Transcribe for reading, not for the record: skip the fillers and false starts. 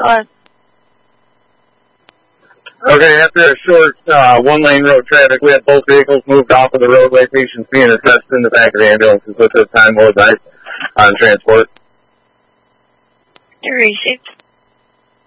Hello. Okay, after a short one-lane road traffic, we had both vehicles moved off of the roadway. Patients being assessed in the back of the ambulance until time was on transport. Received.